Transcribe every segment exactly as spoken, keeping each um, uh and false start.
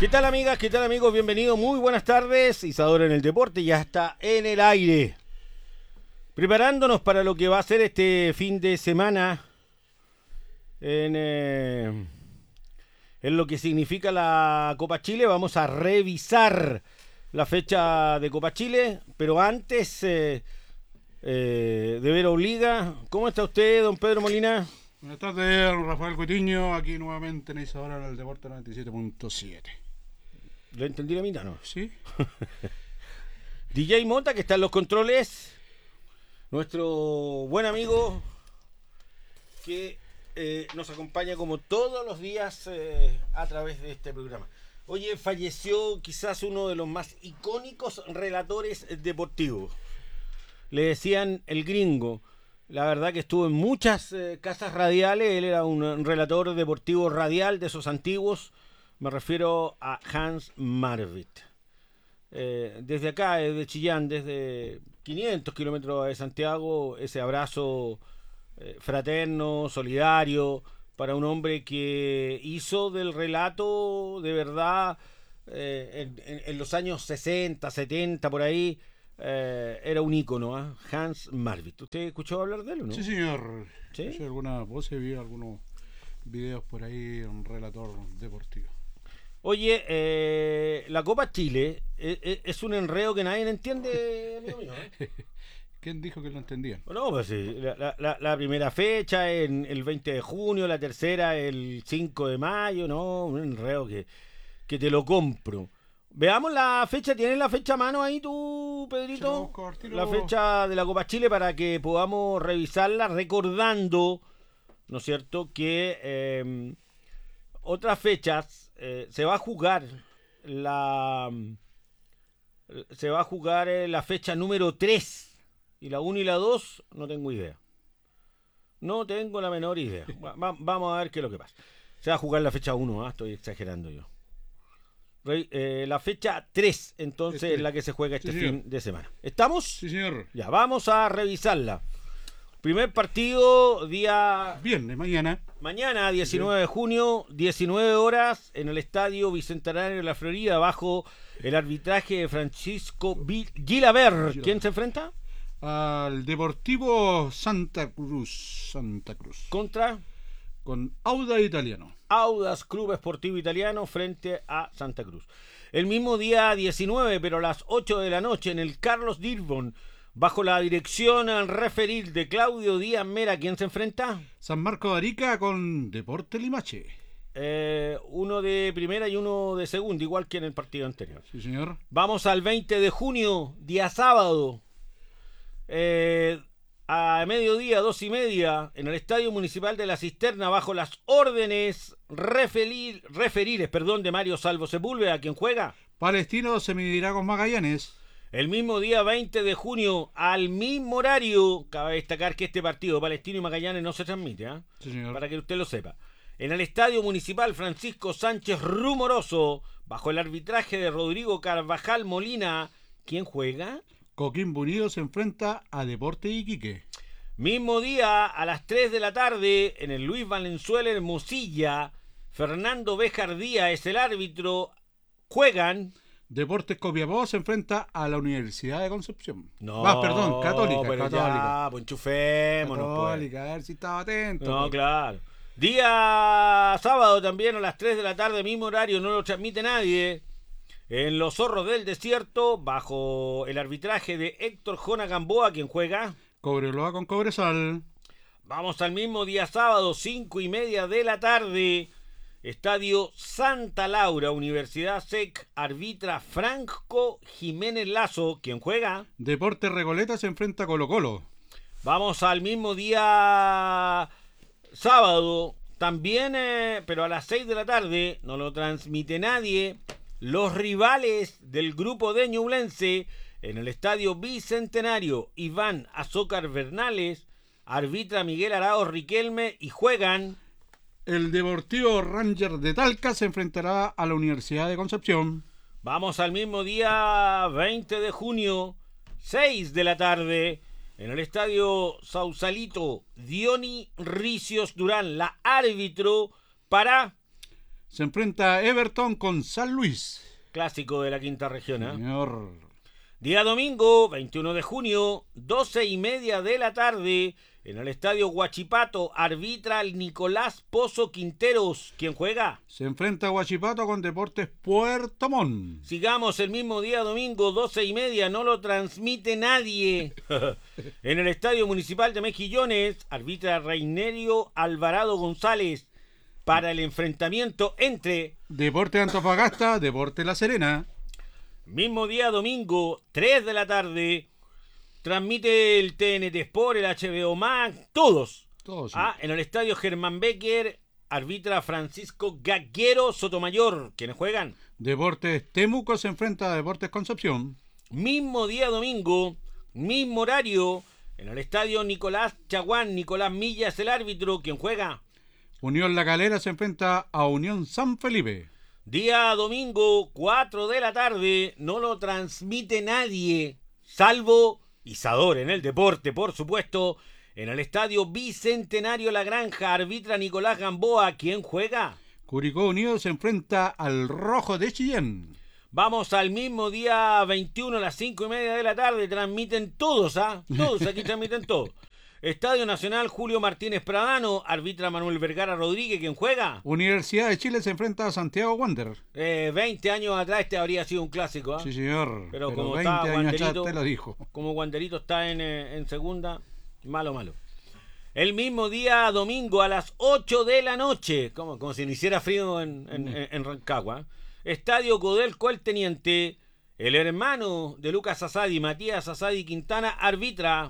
¿Qué tal, amigas? ¿Qué tal, amigos? Bienvenidos, muy buenas tardes. Isadora en el Deporte ya está en el aire, preparándonos para lo que va a ser este fin de semana en, eh, en lo que significa la Copa Chile. Vamos a revisar la fecha de Copa Chile, pero antes eh, eh, de ver Obliga. ¿Cómo está usted, don Pedro Molina? Buenas tardes, Rafael Coutinho, aquí nuevamente en Isadora en el Deporte noventa y siete punto siete. ¿Lo entendí la mitad, no? ¿Sí? D J Mota, que está en los controles, nuestro buen amigo que eh, nos acompaña como todos los días eh, a través de este programa. Oye, falleció quizás uno de los más icónicos relatores deportivos. Le decían el gringo. La verdad que estuvo en muchas eh, casas radiales. Él era un, un relator deportivo radial de esos antiguos. Me refiero a Hans Marvit. Eh, desde acá, desde Chillán, desde quinientos kilómetros de Santiago, ese abrazo eh, fraterno, solidario, para un hombre que hizo del relato de verdad eh, en, en, en los años sesenta, setenta, por ahí, eh, era un ícono, ¿eh? Hans Marvit. ¿Usted escuchó hablar de él o no? Sí, señor. ¿Sí? Hice algunas voces, vi algunos videos por ahí, un relator deportivo. Oye, eh, la Copa Chile es, es un enredo que nadie entiende, amigo mío, ¿eh? ¿Quién dijo que lo entendían? No, pues sí, la, la, la primera fecha en el veinte de junio, la tercera el cinco de mayo, no, un enredo que, que te lo compro. Veamos la fecha, ¿tienes la fecha a mano ahí tú, Pedrito? La fecha de la Copa Chile para que podamos revisarla recordando, ¿no es cierto?, que eh, otras fechas... Eh, se va a jugar la se va a jugar eh, la fecha número tres y la uno y la dos no tengo idea. No tengo la menor idea. Va, vamos a ver qué es lo que pasa. Se va a jugar la fecha uno, ¿eh? Estoy exagerando yo. Re, eh, la fecha tres entonces este, es la que se juega este sí, fin de semana. ¿Estamos? Sí, señor. Ya, vamos a revisarla. Primer partido, día... Viernes, mañana. Mañana, diecinueve de junio, diecinueve horas, en el Estadio Bicentenario de la Florida, bajo el arbitraje de Francisco Gilaber. ¿Quién se enfrenta? Al Deportivo Santa Cruz. Santa Cruz. ¿Contra? Con Audax Italiano. Audax Club Esportivo Italiano frente a Santa Cruz. El mismo día diecinueve, pero a las ocho de la noche, en el Carlos Dirbon, bajo la dirección al referir de Claudio Díaz Mera, ¿quién se enfrenta? San Marcos de Arica con Deportes Limache. Eh, uno de primera y uno de segunda, igual que en el partido anterior. Sí, señor. Vamos al veinte de junio, día sábado, eh, a mediodía, dos y media, en el Estadio Municipal de la Cisterna, bajo las órdenes referir, referiles perdón, de Mario Salvo Sepúlveda. ¿Quién juega? Palestino se medirá con Magallanes. El mismo día veinte de junio, al mismo horario, cabe destacar que este partido Palestino y Magallanes no se transmite, ¿eh? Sí, señor. Para que usted lo sepa. En el Estadio Municipal Francisco Sánchez Rumoroso, bajo el arbitraje de Rodrigo Carvajal Molina, ¿quién juega? Coquimbo Unido se enfrenta a Deportes Iquique. Mismo día, a las tres de la tarde, en el Luis Valenzuela Hermosilla, Fernando Béjar Díaz es el árbitro, juegan... Deportes Copiapó se enfrenta a la Universidad de Concepción. No, ah, perdón, Católica. Pero Católica. Ya, pues enchufémonos. Católica, pues. A ver si estaba atento. No, pues. claro. Día sábado también a las tres de la tarde, mismo horario, no lo transmite nadie. En Los Zorros del Desierto, bajo el arbitraje de Héctor Jona Gamboa, quien juega. Cobreloa con Cobresal. Vamos al mismo día sábado, cinco y media de la tarde. Estadio Santa Laura, Universidad S E C, arbitra Franco Jiménez Lazo, quien juega. Deportes Recoleta se enfrenta a Colo Colo. Vamos al mismo día sábado, también, eh, pero a las seis de la tarde, no lo transmite nadie. Los rivales del grupo de Ñublense en el Estadio Bicentenario, Iván Azócar Bernales, arbitra Miguel Araoz Riquelme y juegan... El Deportivo Ranger de Talca se enfrentará a la Universidad de Concepción. Vamos al mismo día veinte de junio, seis de la tarde, en el Estadio Sausalito, Diony Ricios Durán, la árbitro para... se enfrenta Everton con San Luis. Clásico de la quinta región, ¿eh? Señor. Día domingo, veintiuno de junio, doce y media de la tarde, en el estadio Huachipato, arbitra el Nicolás Pozo Quinteros. ¿Quién juega? Se enfrenta Huachipato con Deportes Puerto Montt. Sigamos el mismo día domingo, doce y media, no lo transmite nadie. En el estadio municipal de Mejillones, arbitra Reinerio Alvarado González para el enfrentamiento entre Deportes Antofagasta, Deportes La Serena. Mismo día domingo, tres de la tarde, transmite el T N T Sport, el H B O Max, todos. Todos. Sí. Ah, en el estadio Germán Becker, arbitra Francisco Gaguero Sotomayor. ¿Quiénes juegan? Deportes Temuco se enfrenta a Deportes Concepción. Mismo día domingo, mismo horario, en el estadio Nicolás Chaguán, Nicolás Millas el árbitro. ¿Quién juega? Unión La Calera se enfrenta a Unión San Felipe. Día domingo, cuatro de la tarde, no lo transmite nadie, salvo Isador en el deporte, por supuesto. En el estadio Bicentenario La Granja, arbitra Nicolás Gamboa. ¿Quién juega? Curicó Unido se enfrenta al Rojo de Chillán. Vamos al mismo día veintiuno a las cinco y media de la tarde, transmiten todos, ¿ah? ¿eh? Todos aquí transmiten todos. Estadio Nacional Julio Martínez Pradano, arbitra Manuel Vergara Rodríguez. ¿Quién juega? Universidad de Chile se enfrenta a Santiago Wander. Eh, veinte años atrás este habría sido un clásico, ¿eh? Sí, señor. Pero, Pero como veinte está años Wanderito, atrás te lo dijo. Como Wanderito está en, eh, en segunda, malo, malo. El mismo día domingo a las ocho de la noche, como, como si no hiciera frío en, en, en, en Rancagua, Estadio Codelco El Teniente, el hermano de Lucas Asadi, Matías Asadi Quintana, arbitra.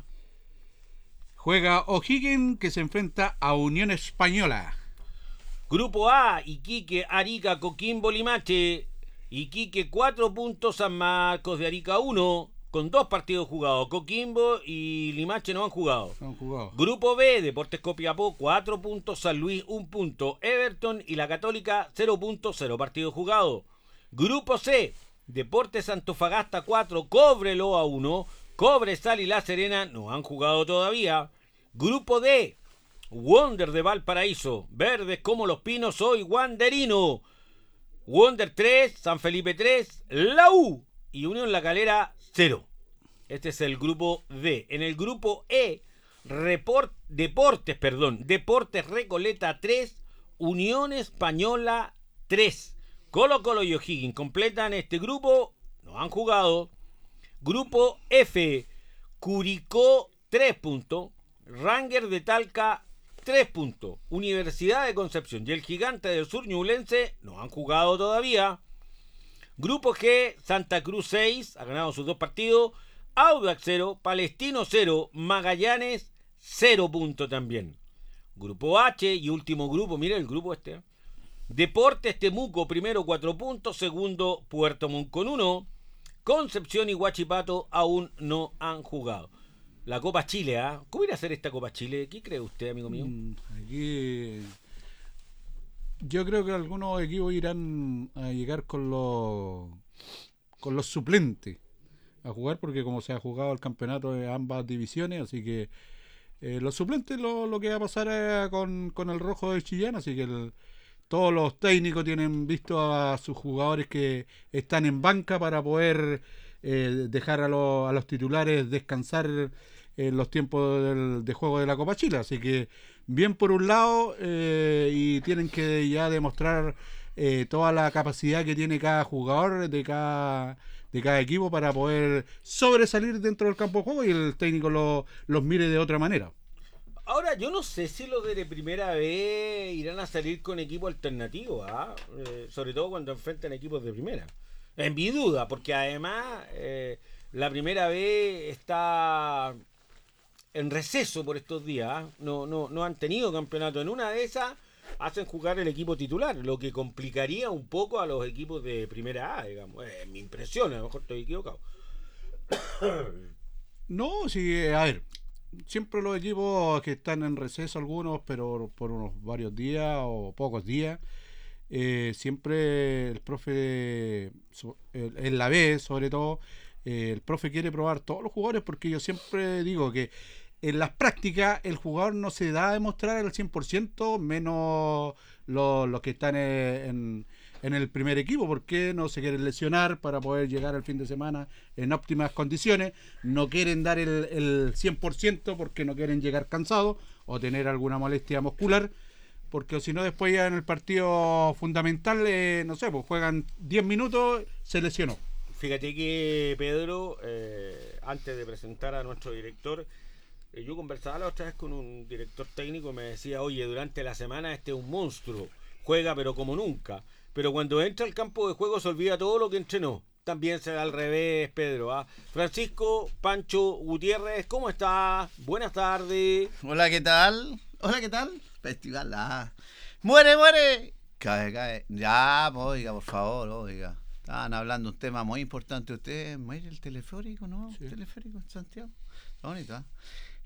Juega O'Higgins que se enfrenta a Unión Española. Grupo A, Iquique, Arica, Coquimbo, Limache. Iquique cuatro puntos, San Marcos de Arica uno, con dos partidos jugados. Coquimbo y Limache no han jugado. No han jugado. Grupo B, Deportes Copiapó cuatro puntos, San Luis un punto, Everton y la Católica cero puntos, cero partidos jugados. Grupo C, Deportes Antofagasta cuatro, Cobreloa uno, Cobresal y La Serena no han jugado todavía. Grupo D, Wonder de Valparaíso, Verdes como los Pinos, hoy Wanderino. Wonder tres, San Felipe tres, La U y Unión La Calera cero. Este es el grupo D. En el grupo E, Report, Deportes, perdón, Deportes Recoleta tres, Unión Española tres. Colo Colo y O'Higgins completan este grupo, no han jugado. Grupo F, Curicó tres puntos, Rangers de Talca tres puntos, Universidad de Concepción y el Gigante del Sur Ñublense no han jugado todavía. Grupo G, Santa Cruz seis, ha ganado sus dos partidos, Audax cero, Palestino cero, Magallanes cero puntos también. Grupo H y último grupo, mire el grupo este, Deportes Temuco primero cuatro puntos, segundo Puerto Montt con uno, Concepción y Huachipato aún no han jugado. La Copa Chile, ¿ah? ¿eh? ¿Cómo irá a ser esta Copa Chile? ¿Qué cree usted, amigo mío? Aquí yo creo que algunos equipos irán a llegar con los con los suplentes a jugar, porque como se ha jugado el campeonato de ambas divisiones, así que eh, los suplentes lo, lo que va a pasar es con, con el Rojo de Chillán, así que el, todos los técnicos tienen visto a sus jugadores que están en banca para poder eh, dejar a, lo, a los titulares descansar en los tiempos del, de juego de la Copa Chile. Así que bien por un lado, eh, y tienen que ya demostrar eh, toda la capacidad que tiene cada jugador de cada, de cada equipo para poder sobresalir dentro del campo de juego y el técnico lo, los mire de otra manera. Ahora, yo no sé si los de primera vez irán a salir con equipo alternativo, ¿ah? eh, sobre todo cuando enfrentan equipos de primera. En mi duda, porque además eh, la primera vez está en receso por estos días, ¿eh? no, no, no han tenido campeonato. En una de esas hacen jugar el equipo titular, lo que complicaría un poco a los equipos de primera A, digamos. Eh, mi impresión, a lo mejor estoy equivocado. No, sí, a ver, siempre los equipos que están en receso algunos, pero por unos varios días o pocos días, eh, siempre el profe, en la B sobre todo, eh, el profe quiere probar todos los jugadores, porque yo siempre digo que en las prácticas el jugador no se da a demostrar al cien por ciento, menos los, los que están eh, en, en el primer equipo. ¿Por qué no se quieren lesionar para poder llegar al fin de semana en óptimas condiciones? No quieren dar el, el cien por ciento porque no quieren llegar cansados o tener alguna molestia muscular, porque si no después ya en el partido fundamental, eh, no sé, pues juegan diez minutos, se lesionó. Fíjate que Pedro, eh, antes de presentar a nuestro director, eh, yo conversaba la otra vez con un director técnico y me decía, oye, durante la semana este es un monstruo, juega pero como nunca, pero cuando entra al campo de juego se olvida todo lo que entrenó. También se da al revés, Pedro. ¿ah? Francisco Pancho Gutiérrez, ¿cómo estás? Buenas tardes. Hola, ¿qué tal? Hola, ¿qué tal? Festival, ah. ¡Muere, muere! Cae, cae. Ya, pues, oiga, por favor, oiga. Estaban hablando de un tema muy importante. Ustedes, mire el teleférico, ¿no? Sí. El teleférico en Santiago. Está bonito, ¿eh?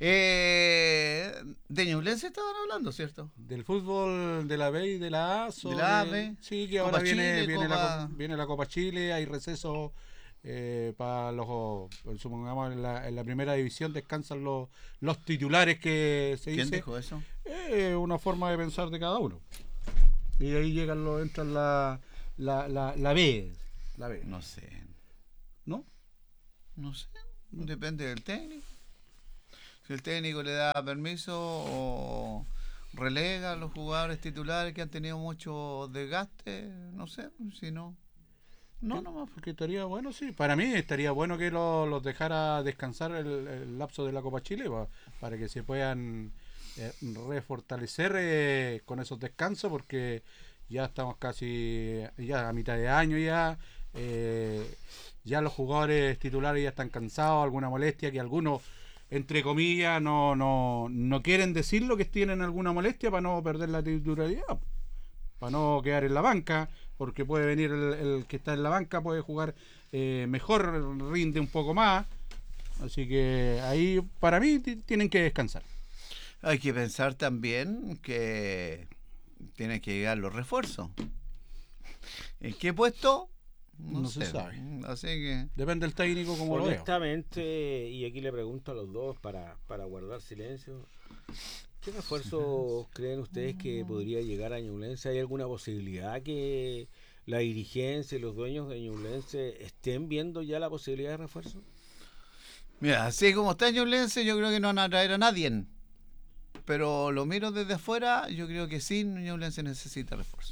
Eh, de Ñublense estaban hablando, ¿cierto? Del fútbol de la B y de la A. De la A, B. Sí, que Copa ahora viene, Chile, viene, Copa... La, viene la Copa Chile, hay receso eh, para los, supongamos, en la, en la primera división descansan los, los titulares que se ¿Quién dice. dijo eso? Eh, una forma de pensar de cada uno. Y ahí llegan los, entran la, la, la, la B. La B. No sé. ¿No? No sé. Depende del técnico. Si el técnico le da permiso o relega a los jugadores titulares que han tenido mucho desgaste, no sé, si no. No, no más. Porque estaría bueno, sí. Para mí estaría bueno que los, los dejara descansar el, el lapso de la Copa Chile pa, para que se puedan eh, refortalecer eh, con esos descansos, porque ya estamos casi ya a mitad de año ya. Eh, ya los jugadores titulares ya están cansados, alguna molestia que algunos, entre comillas, no, no, no quieren decirlo, que tienen alguna molestia para no perder la titularidad, para no quedar en la banca, porque puede venir el, el que está en la banca, puede jugar eh, mejor, rinde un poco más, así que ahí para mí t- tienen que descansar. Hay que pensar también que tienen que llegar los refuerzos. ¿En qué puesto? No, No sé. se sabe. Así que... Depende del técnico como lo vea. Honestamente, y aquí le pregunto a los dos para, para guardar silencio, ¿qué refuerzos creen ustedes que podría llegar a Ñublense? ¿Hay alguna posibilidad que la dirigencia y los dueños de Ñublense estén viendo ya la posibilidad de refuerzo? Mira, así como está Ñublense, yo creo que no van a traer a nadie. Pero lo miro desde afuera, yo creo que sí, Ñublense necesita refuerzo.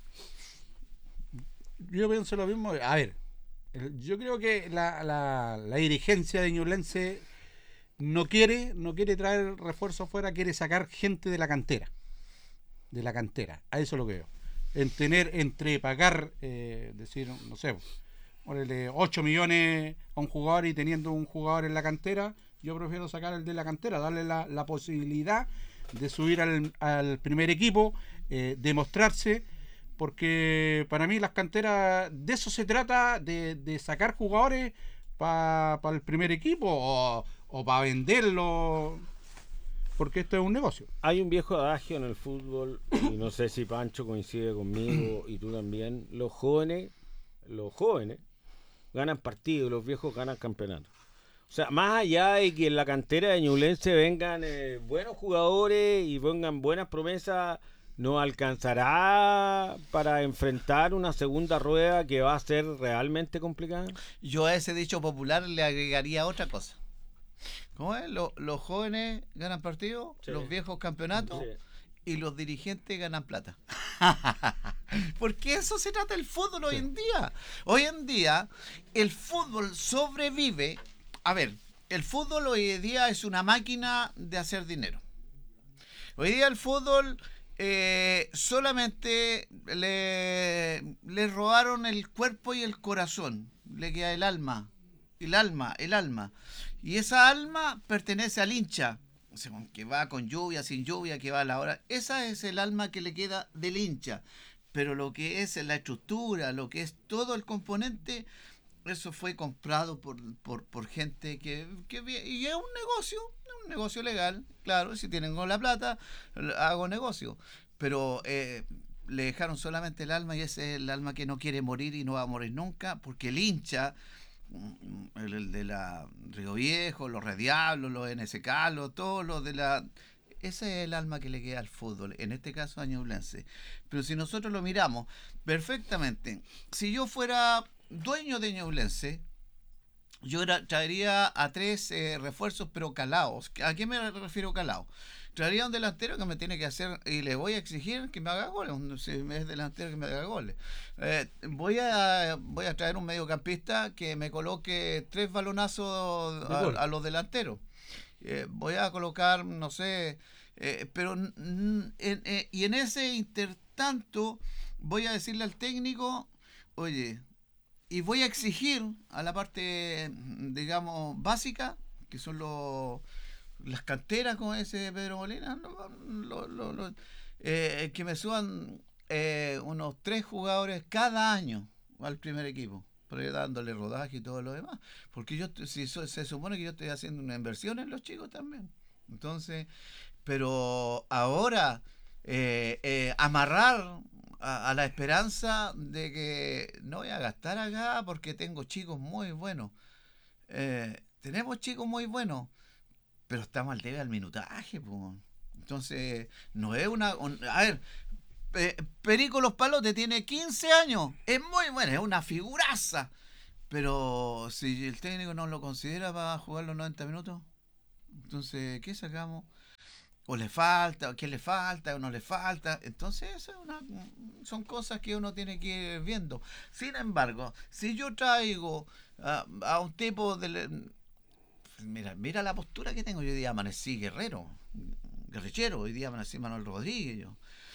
Yo pienso lo mismo. A ver, el- yo creo que la, la, la dirigencia de Ñublense no quiere, no quiere traer refuerzos afuera, quiere sacar gente de la cantera. De la cantera. A eso lo que veo. En tener, entre pagar, eh, decir, no sé, ponele ocho millones a un jugador y teniendo un jugador en la cantera, yo prefiero sacar el de la cantera, darle la, la posibilidad de subir al, al primer equipo, eh, demostrarse, porque para mí las canteras, de eso se trata, de, de sacar jugadores para pa el primer equipo o, o para venderlo, porque esto es un negocio. Hay un viejo adagio en el fútbol, y no sé si Pancho coincide conmigo y tú también, los jóvenes, los jóvenes ganan partidos, los viejos ganan campeonatos. O sea, más allá de que en la cantera de Ñublense vengan eh, buenos jugadores y vengan buenas promesas, no alcanzará para enfrentar una segunda rueda que va a ser realmente complicada. Yo a ese dicho popular le agregaría otra cosa. ¿Cómo es? Lo- los jóvenes ganan partidos, Sí. los viejos campeonatos Sí. y los dirigentes ganan plata. Porque eso se trata el fútbol hoy en día. Hoy en día el fútbol sobrevive. A ver, el fútbol hoy en día es una máquina de hacer dinero. Hoy día el fútbol eh, solamente le, le robaron el cuerpo y el corazón. Le queda el alma. El alma, el alma. Y esa alma pertenece al hincha. O sea, que va con lluvia, sin lluvia, que va a la hora. Esa es el alma que le queda del hincha. Pero lo que es la estructura, lo que es todo el componente, eso fue comprado por, por, por gente que, que... Y es un negocio, un negocio legal. Claro, si tienen con la plata, hago negocio. Pero eh, le dejaron solamente el alma y ese es el alma que no quiere morir y no va a morir nunca, porque el hincha... El, el de la Río Viejo, los Red Diablos, los N S K, los, todos los de la... Ese es el alma que le queda al fútbol, en este caso a Ñublense. Pero si nosotros lo miramos perfectamente, si yo fuera dueño de Ñublense, yo era, traería a tres eh, refuerzos, pero calados. ¿A qué me refiero calado? Traería un delantero que me tiene que hacer, y le voy a exigir que me haga goles, un, si es delantero que me haga goles. Eh, voy a voy a traer un mediocampista que me coloque tres balonazos a, a los delanteros. Eh, voy a colocar, no sé, eh, pero en, en, en, y en ese intertanto voy a decirle al técnico, oye, y voy a exigir a la parte, digamos, básica, que son los las canteras, como ese Pedro Molina, no, lo, lo, lo, eh, que me suban eh, unos tres jugadores cada año al primer equipo, pero yo dándole rodaje y todo lo demás, porque yo si so, se supone que yo estoy haciendo una inversión en los chicos también. Entonces, pero ahora eh, eh, amarrar a, a la esperanza de que no voy a gastar acá porque tengo chicos muy buenos. Eh, tenemos chicos muy buenos, pero estamos al debe al minutaje, pues. Entonces, no es una... Un, a ver, eh, Perico Los Palotes tiene quince años, es muy bueno, es una figuraza, pero si el técnico no lo considera para jugar los noventa minutos, entonces, ¿qué sacamos? O le falta, o qué le falta, o no le falta. Entonces, eso es una, son cosas que uno tiene que ir viendo. Sin embargo, si yo traigo a, a un tipo de... Mira, mira la postura que tengo. Yo hoy día amanecí guerrero, guerrillero. Hoy día amanecí Manuel Rodríguez. Yo.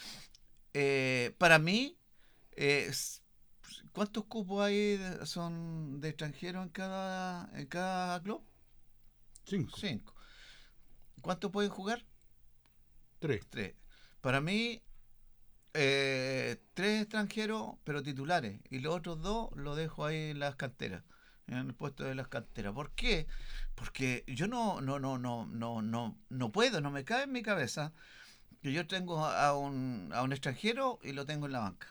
Eh, para mí, eh, ¿cuántos cupos hay de, son de extranjeros en cada, en cada club? Cinco. Cinco. ¿Cuántos pueden jugar? Tres. Tres. Para mí, eh, tres extranjeros, pero titulares. Y los otros dos los dejo ahí en las canteras. En el puesto de las canteras. ¿Por qué? Porque yo no, no, no, no, no, no, no puedo, no me cabe en mi cabeza que yo tengo a un, a un extranjero y lo tengo en la banca.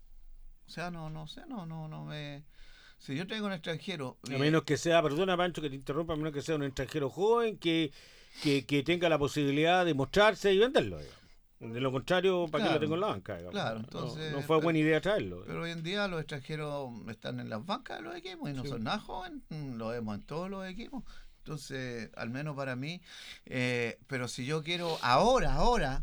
O sea, no, no sé, no, no, no me. Si yo tengo un extranjero. A menos que sea, perdona Pancho que te interrumpa, a menos que sea un extranjero joven que, que, que tenga la posibilidad de mostrarse y venderlo, digamos. De lo contrario, ¿para claro, qué lo tengo en la banca? Digamos? Claro, entonces. No, no fue pero, buena idea traerlo. Pero hoy en día los extranjeros están en las bancas de los equipos y no sí. son nada jóvenes, lo vemos en todos los equipos. Entonces, al menos para mí, eh, pero si yo quiero ahora, ahora,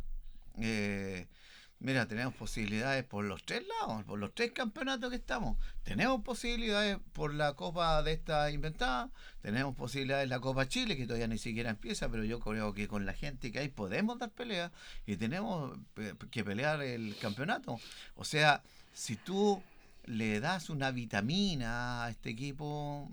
eh, mira, tenemos posibilidades por los tres lados, por los tres campeonatos que estamos. Tenemos posibilidades por la Copa de esta inventada, tenemos posibilidades en la Copa Chile, que todavía ni siquiera empieza, pero yo creo que con la gente que hay podemos dar pelea y tenemos que pelear el campeonato. O sea, si tú le das una vitamina a este equipo,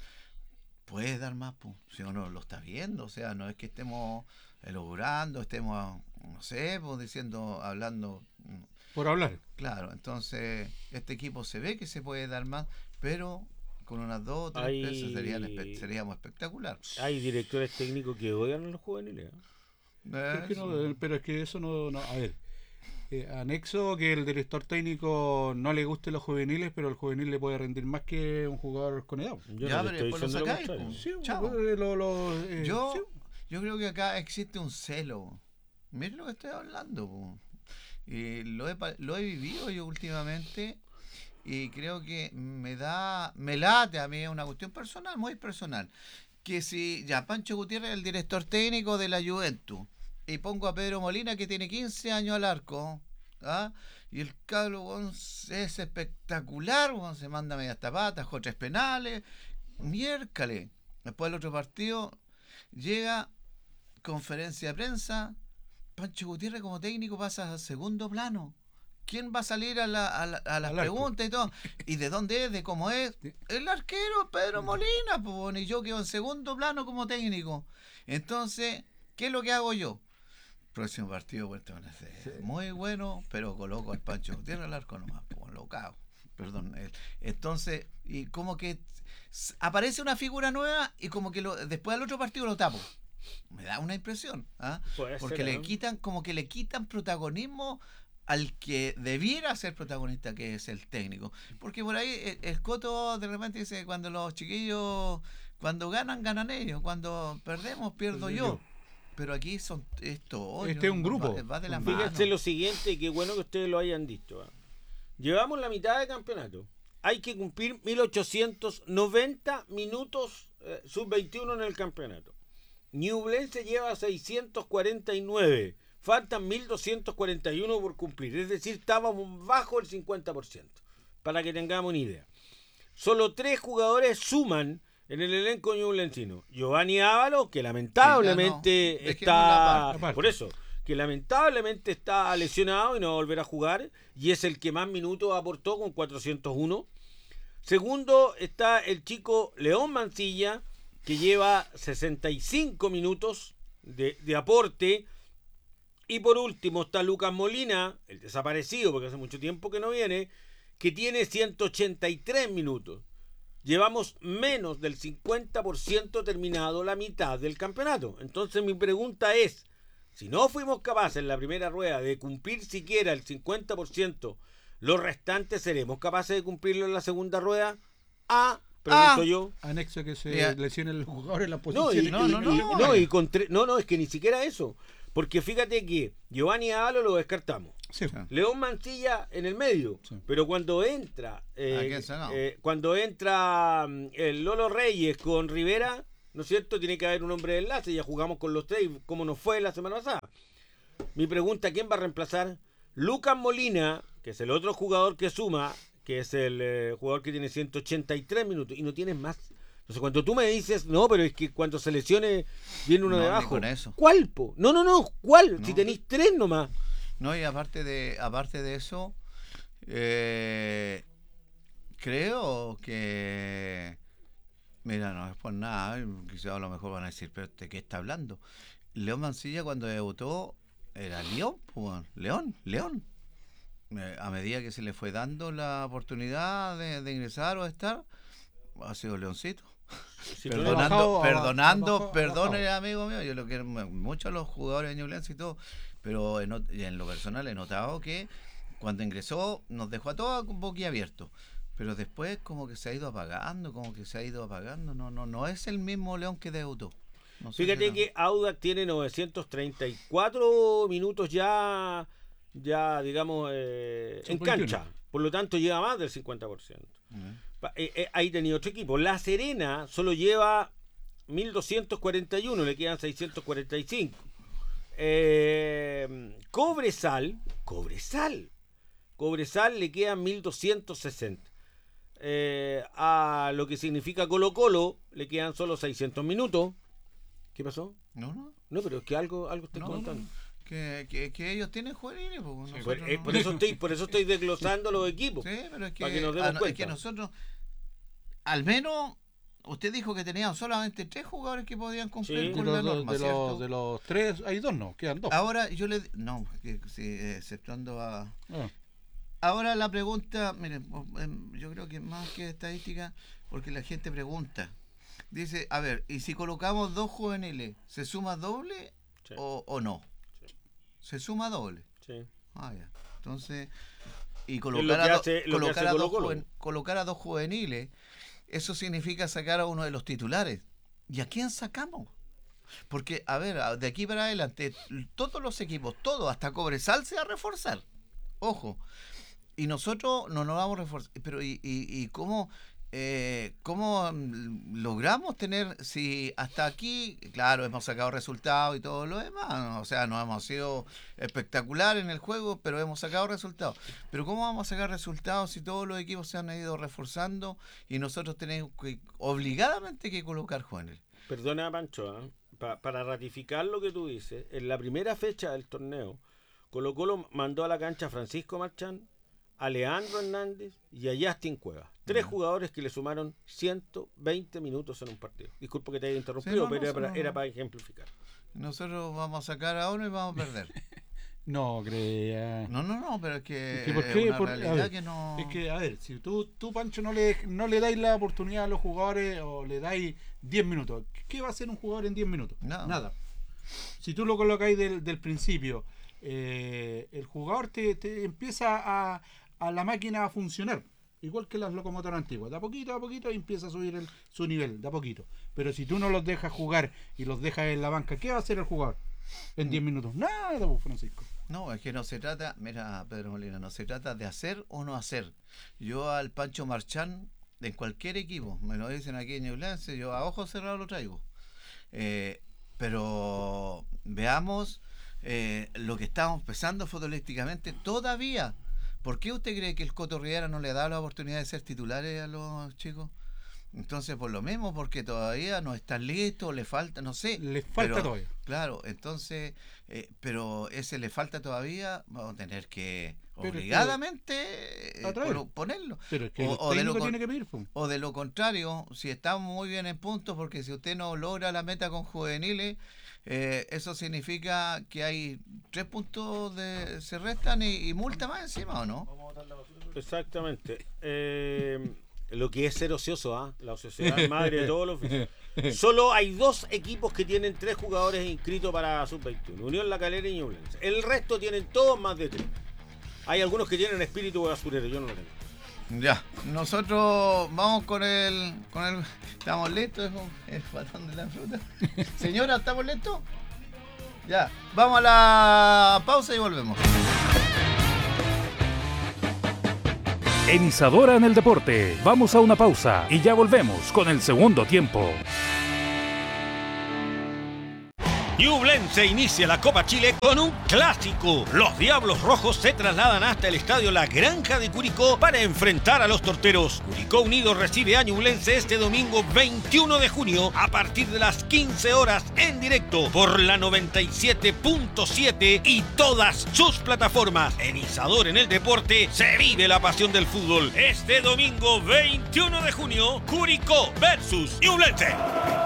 puedes dar más, pues, si uno lo está viendo. O sea, no es que estemos logrando, estemos, no sé, pues diciendo, hablando por hablar. Claro, entonces este equipo se ve que se puede dar más, pero con unas dos o tres hay... pesos serían, seríamos espectacular. Hay directores técnicos que odian a los juveniles. ¿eh? Es que no, pero es que eso no, no a ver, eh, anexo que el director técnico no le guste los juveniles, pero el juvenil le puede rendir más que un jugador con edad. Yo ya, no pero después lo sacáis. Lo sí, lo, lo, eh, yo, sí. yo creo que acá existe un celo. Miren lo que estoy hablando, po. Y lo he, lo he vivido yo últimamente y creo que me da, me late a mí, es una cuestión personal, muy personal, que si ya Pancho Gutiérrez es el director técnico de la Juventus y pongo a Pedro Molina que tiene quince años al arco, ¿ah? Y el cabro bon, es espectacular, bon, se manda medias tapatas, con tres penales, miércale, después del otro partido llega conferencia de prensa, Pancho Gutiérrez como técnico pasa a segundo plano. ¿Quién va a salir a, la, a, la, a las preguntas y todo? ¿Y de dónde es? ¿De cómo es? El arquero Pedro Molina, pues, y yo quedo en segundo plano como técnico. Entonces, ¿qué es lo que hago yo? Próximo partido, pues, muy bueno, pero coloco al Pancho Gutiérrez al arco nomás, pues, lo cago. Perdón. Entonces, y como que aparece una figura nueva y como que lo, después al otro partido lo tapo. Me da una impresión, ¿ah? Porque ser, le ¿no? quitan, como que le quitan protagonismo al que debiera ser protagonista, que es el técnico. Porque por ahí el, el Coto de repente dice, cuando los chiquillos, cuando ganan, ganan ellos, cuando perdemos, pierdo yo. Pero aquí son esto. Este es un grupo. Va, va de la Fíjense mano. lo siguiente, qué bueno que ustedes lo hayan dicho. ¿eh? Llevamos la mitad de campeonato. Hay que cumplir mil ochocientos noventa minutos eh, sub veintiuno en el campeonato. Ñublense lleva seiscientos cuarenta y nueve. Faltan mil doscientos cuarenta y uno por cumplir. Es decir, estábamos bajo el cincuenta por ciento. Para que tengamos una idea. Solo tres jugadores suman en el elenco ñublencino. Giovanni Ávalo, que lamentablemente Sí, no. está... la parte. Por eso, que lamentablemente está lesionado y no va a volver a jugar. Y es el que más minutos aportó con cuatrocientos uno. Segundo está el chico León Mancilla, que lleva sesenta y cinco minutos de, de aporte. Y por último está Lucas Molina, el desaparecido, porque hace mucho tiempo que no viene, que tiene ciento ochenta y tres minutos. Llevamos menos del cincuenta por ciento terminado la mitad del campeonato. Entonces mi pregunta es, si no fuimos capaces en la primera rueda de cumplir siquiera el cincuenta por ciento, ¿los restantes seremos capaces de cumplirlo en la segunda rueda? Ah, pregunto Ah. yo. Anexo que se Ya. lesionen los jugadores en las No, y, posiciones. no, y- no, y- no, no, eh. y con tre- no, no, es que ni siquiera eso. Porque fíjate que Giovanni Ávalo lo descartamos. Sí. Sí. León Mancilla en el medio, Sí. pero cuando entra eh, ¿A quién sonó? eh, cuando entra mm, el Lolo Reyes con Rivera, ¿no es cierto? Tiene que haber un hombre de enlace, ya jugamos con los tres, como nos fue la semana pasada. Mi pregunta, ¿quién va a reemplazar? Lucas Molina, que es el otro jugador que suma, que es el eh, jugador que tiene ciento ochenta y tres minutos y no tienes más. Entonces cuando tú me dices, no, pero es que cuando se lesione viene uno No, de ni abajo. con eso. ¿Cuál, po? No, no, no, ¿cuál? No. Si tenéis tres nomás. No, y aparte de, aparte de eso, eh, creo que, mira, no es por nada, eh, quizás a lo mejor van a decir, pero ¿de qué está hablando? León Mancilla cuando debutó era León, pues, bueno, León, León. Eh, a medida que se le fue dando la oportunidad de, de ingresar o de estar, ha sido Leoncito. Si tú ha Perdonando, bajado, ha perdonando, bajado, ha perdone bajado. amigo mío, yo lo quiero mu- mucho a los jugadores de Ñublense y todo, pero en, ot- en lo personal he notado que cuando ingresó nos dejó a todos boquiabiertos, pero después como que se ha ido apagando, como que se ha ido apagando, no, no, no es el mismo León que debutó. No sé Fíjate si no- que Audax tiene novecientos treinta y cuatro minutos ya, ya digamos, eh, en Sub veintiuno. cancha. Por lo tanto, lleva más del cincuenta por ciento. Mm. Pa- eh, eh, ahí tenía otro equipo. La Serena solo lleva mil doscientos cuarenta y uno, le quedan seiscientos cuarenta y cinco. Eh, Cobresal, Cobresal, Cobresal le quedan mil doscientos sesenta. Eh, a lo que significa Colo Colo le quedan solo seiscientos minutos. ¿Qué pasó? No, no, No, pero es que algo, algo estoy no, no, contando. que, que, que ellos tienen juveniles, pues, Por, nosotros eh, no. por eso estoy, por eso estoy desglosando los equipos. Sí, pero es que, para que nos demos ah, no, es cuenta. que nosotros, al menos, usted dijo que tenían solamente tres jugadores que podían cumplir Sí. De con los, la dos- norma, de, ¿cierto? los, de los tres, hay dos, no, quedan dos. Ahora yo le... No, que, sí, eh, exceptuando a... Ah, Ahora la pregunta, miren, em, yo creo que más que estadística, porque la gente pregunta. Dice, a ver, ¿y si colocamos dos juveniles, se suma doble Sí. o, o no? Sí. Se suma doble. Sí. Ah, ya. Entonces, y lo colocar, que a, do- hace- lo que colocar, hace a dos Colo-Colo. juven- colocar a dos juveniles, eso significa sacar a uno de los titulares. ¿Y a quién sacamos? Porque, a ver, a- de aquí para adelante, todos los equipos, todo, hasta Cobresal se va a reforzar. Ojo. Y nosotros no nos vamos a reforzar. Pero, ¿y, y, y cómo, eh, cómo mm, logramos tener, si hasta aquí, claro, hemos sacado resultados y todo lo demás? ¿No? O sea, no hemos sido espectacular en el juego, pero hemos sacado resultados. Pero ¿cómo vamos a sacar resultados si todos los equipos se han ido reforzando y nosotros tenemos que, obligadamente que colocar jóvenes? Perdona, Pancho, ¿eh? Pa- para ratificar lo que tú dices, en la primera fecha del torneo, Colo Colo mandó a la cancha a Francisco Marchán, a Leandro Hernández y a Justin Cuevas. Tres Ya. jugadores que le sumaron ciento veinte minutos en un partido. Disculpa que te haya interrumpido, Sí, no, no, pero era, sí, para, no, era no. para ejemplificar. Nosotros vamos a sacar a uno y vamos a perder. no crea. No, no, no, pero es que Es que, ¿por es qué? una Por- a realidad ver, que no... Es que, a ver, si tú, tú Pancho, no le, no le dais la oportunidad a los jugadores o le dais diez minutos, ¿qué va a hacer un jugador en diez minutos? Nada. Nada. Si tú lo colocáis del, del principio, eh, el jugador te, te empieza a, a la máquina a funcionar. igual que las locomotoras antiguas, de a poquito a poquito empieza a subir el, su nivel, de a poquito. Pero si tú no los dejas jugar y los dejas en la banca, ¿qué va a hacer el jugador en diez minutos? Nada, pues, Francisco. No, es que no se trata, mira, Pedro Molina, no se trata de hacer o no hacer. Yo al Pancho Marchán, en cualquier equipo, me lo dicen aquí en Ñublense, yo a ojos cerrados lo traigo. Eh, pero veamos eh, lo que estamos pensando futbolísticamente todavía. ¿Por qué usted cree que el Coto Rivera no le da la oportunidad de ser titulares a los chicos? Entonces, por lo mismo, porque todavía no están listos, le falta, no sé. Le falta pero, todavía. Claro, entonces, eh, pero ese le falta todavía, vamos a tener que pero obligadamente es que, eh, ponerlo. Pero es que o, el o de lo técnico con, tiene que pedir, pues. O de lo contrario, si estamos muy bien en puntos, porque si usted no logra la meta con juveniles, eh, eso significa que hay tres puntos de se restan y, y multa más encima, ¿o no? Exactamente. Eh, lo que es ser ocioso, ¿ah? ¿eh? La ociosidad es madre de todos los oficios. Solo hay dos equipos que tienen tres jugadores inscritos para sub veintiuno, Unión La Calera y Ñublense. El resto tienen todos más de tres. Hay algunos que tienen espíritu basurero, yo no lo tengo. Ya, nosotros vamos con el, con el, estamos listos, el patrón de la fruta. Señora, ¿estamos listos? Ya, vamos a la pausa y volvemos. En Isadora en el Deporte, vamos a una pausa y ya volvemos con el segundo tiempo. Ñublense inicia la Copa Chile con un clásico. Los Diablos Rojos se trasladan hasta el estadio La Granja de Curicó para enfrentar a los Torteros. Curicó Unido recibe a Ñublense este domingo veintiuno de junio a partir de las quince horas en directo por la noventa y siete punto siete y todas sus plataformas. En Isadora en el Deporte se vive la pasión del fútbol. Este domingo veintiuno de junio, Curicó versus Ñublense.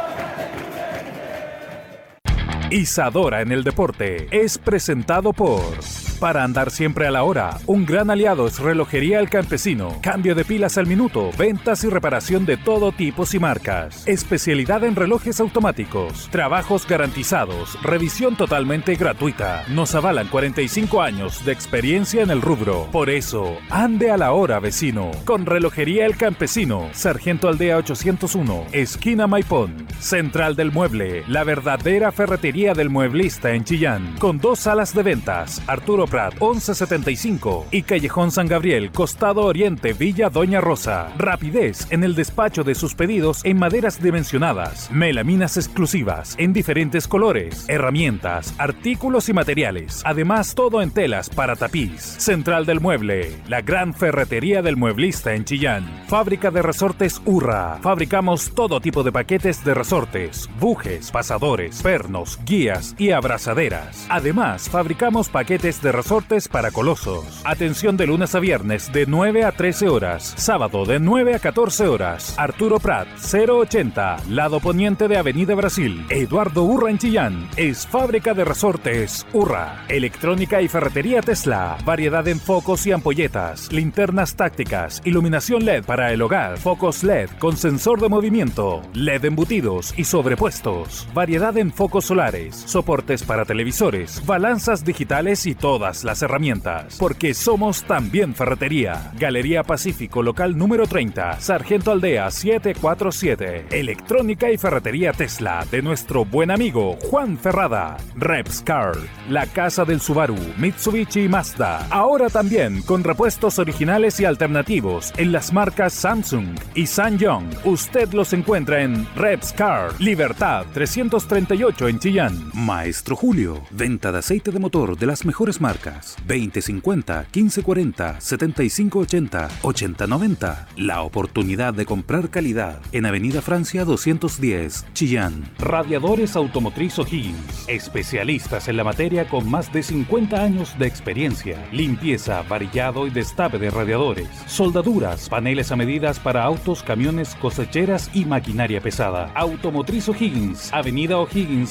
Isadora en el Deporte es presentado por... Para andar siempre a la hora, un gran aliado es Relojería El Campesino. Cambio de pilas al minuto, ventas y reparación de todo tipo y marcas. Especialidad en relojes automáticos, trabajos garantizados, revisión totalmente gratuita. Nos avalan cuarenta y cinco años de experiencia en el rubro. Por eso, ande a la hora, vecino. Con Relojería El Campesino, Sargento Aldea ochocientos uno, esquina Maipón. Central del Mueble, la verdadera ferretería del mueblista en Chillán. Con dos salas de ventas, Arturo Prat once setenta y cinco y Callejón San Gabriel, Costado Oriente, Villa Doña Rosa. Rapidez en el despacho de sus pedidos en maderas dimensionadas, melaminas exclusivas en diferentes colores, herramientas, artículos y materiales. Además, todo en telas para tapiz. Central del Mueble, la gran ferretería del mueblista en Chillán. Fábrica de resortes Urra. Fabricamos todo tipo de paquetes de resortes, bujes, pasadores, pernos, guías y abrazaderas. Además, fabricamos paquetes de resortes para colosos. Atención de lunes a viernes de nueve a trece horas. Sábado de nueve a catorce horas. Arturo Prat, cero ochenta, lado poniente de Avenida Brasil. Eduardo Urra en Chillán. Es fábrica de resortes Urra. Electrónica y ferretería Tesla. Variedad en focos y ampolletas. Linternas tácticas. Iluminación L E D para el hogar. Focos L E D con sensor de movimiento. L E D embutidos y sobrepuestos. Variedad en focos solares. Soportes para televisores. Balanzas digitales y todas las herramientas, porque somos también ferretería. Galería Pacífico, local número treinta, Sargento Aldea setecientos cuarenta y siete. Electrónica y ferretería Tesla de nuestro buen amigo Juan Ferrada. Reps Car, la casa del Subaru, Mitsubishi y Mazda. Ahora también con repuestos originales y alternativos en las marcas Samsung y SsangYong. Usted los encuentra en Reps Car, Libertad trescientos treinta y ocho en Chillán. Maestro Julio, venta de aceite de motor de las mejores marcas. veinte cincuenta, quince cuarenta, setenta y cinco ochenta, ochenta noventa. La oportunidad de comprar calidad en Avenida Francia doscientos diez, Chillán. Radiadores Automotriz O'Higgins. Especialistas en la materia con más de cincuenta años de experiencia. Limpieza, varillado y destape de radiadores. Soldaduras, paneles a medidas para autos, camiones, cosecheras y maquinaria pesada. Automotriz O'Higgins. Avenida O'Higgins setecientos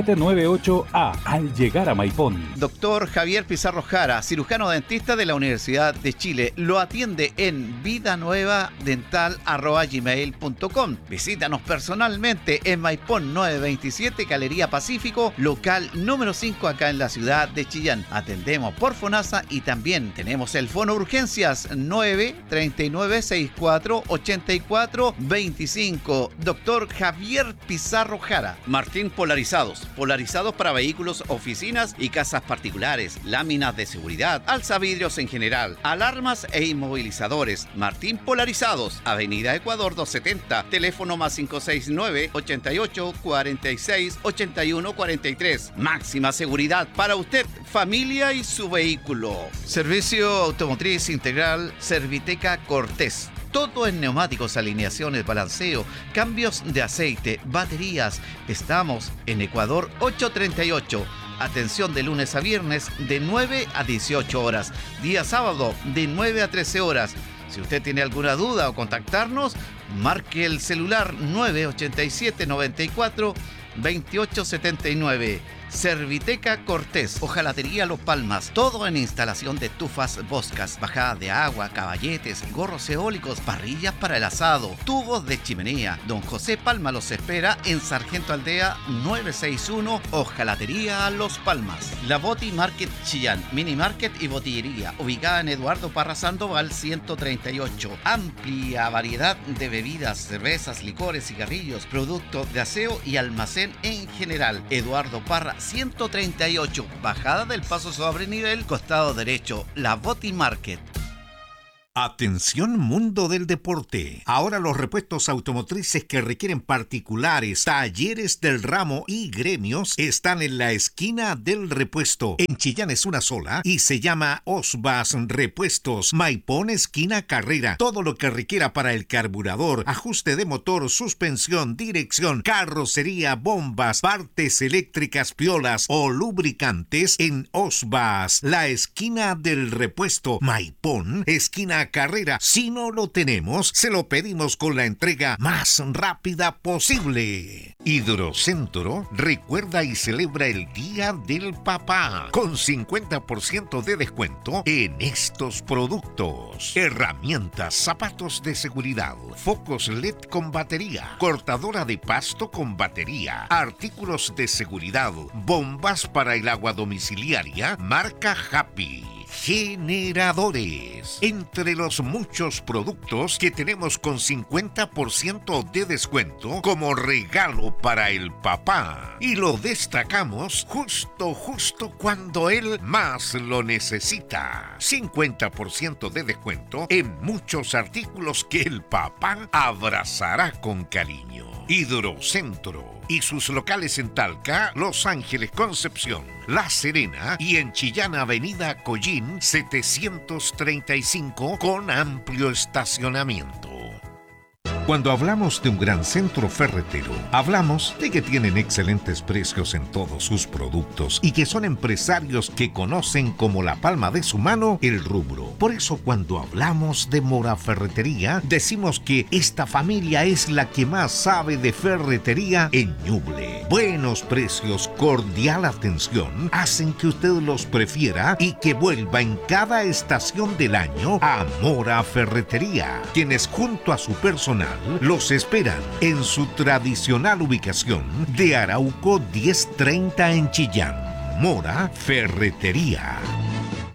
siete nueve ocho A al llegar a Maipón. Doctor Javier Pizarro Jara, cirujano dentista de la Universidad de Chile. Lo atiende en vidanuevadental arroba gmail punto com. Visítanos personalmente en Maipón novecientos veintisiete, Galería Pacífico, local número cinco, acá en la ciudad de Chillán. Atendemos por FONASA y también tenemos el Fono Urgencias nueve treinta y nueve sesenta y cuatro ochenta y cuatro veinticinco. Doctor Javier Pizarro Jara. Martín Polarizados. Polarizados para vehículos, oficinas y casas particulares. Láminas de seguridad, alzavidrios en general, alarmas e inmovilizadores. Martín Polarizados. Avenida Ecuador doscientos setenta. Teléfono más cinco seis nueve, ochenta y ocho, cuarenta y seis, ochenta y uno cuarenta y tres. Máxima seguridad para usted, familia y su vehículo. Servicio Automotriz Integral Serviteca Cortés. Todo en neumáticos, alineaciones, balanceo, cambios de aceite, baterías. Estamos en Ecuador ochocientos treinta y ocho. Atención de lunes a viernes de nueve a dieciocho horas. Día sábado de nueve a trece horas. Si usted tiene alguna duda o contactarnos, marque el celular nueve ochenta y siete, noventa y cuatro, veintiocho setenta y nueve. Serviteca Cortés, Hojalatería Los Palmas, todo en instalación de estufas Boscas, bajada de agua, caballetes, gorros eólicos, parrillas para el asado, tubos de chimenea. Don José Palma los espera en Sargento Aldea novecientos sesenta y uno, Hojalatería Los Palmas. La Boti Market Chillán, Mini Market y Botillería, ubicada en Eduardo Parra Sandoval ciento treinta y ocho. Amplia variedad de bebidas, cervezas, licores, cigarrillos, productos de aseo y almacén en general. Eduardo Parra ciento treinta y ocho, bajada del paso sobre nivel, costado derecho, La Boti Market. Atención mundo del deporte. Ahora los repuestos automotrices que requieren particulares, talleres del ramo y gremios están en la esquina del repuesto. En Chillán es una sola y se llama Osbas Repuestos. Maipón esquina Carrera. Todo lo que requiera para el carburador, ajuste de motor, suspensión, dirección, carrocería, bombas, partes eléctricas, piolas o lubricantes en Osbas. La esquina del repuesto. Maipón esquina Carrera. Si no lo tenemos, se lo pedimos con la entrega más rápida posible. Hidrocentro recuerda y celebra el Día del Papá con cincuenta por ciento de descuento en estos productos: herramientas, zapatos de seguridad, focos L E D con batería, cortadora de pasto con batería, artículos de seguridad, bombas para el agua domiciliaria marca Happy, generadores, entre los muchos productos que tenemos con cincuenta por ciento de descuento como regalo para el papá. Y lo destacamos justo, justo cuando él más lo necesita. cincuenta por ciento de descuento en muchos artículos que el papá abrazará con cariño. Hidrocentro y sus locales en Talca, Los Ángeles, Concepción, La Serena y en Chillán, Avenida Collín setecientos treinta y cinco con amplio estacionamiento. Cuando hablamos de un gran centro ferretero, hablamos de que tienen excelentes precios en todos sus productos y que son empresarios que conocen como la palma de su mano el rubro. Por eso cuando hablamos de Mora Ferretería, decimos que esta familia es la que más sabe de ferretería en Ñuble. Buenos precios, cordial atención, hacen que usted los prefiera y que vuelva en cada estación del año a Mora Ferretería, quienes junto a su personal los esperan en su tradicional ubicación de Arauco diez treinta en Chillán. Mora Ferretería.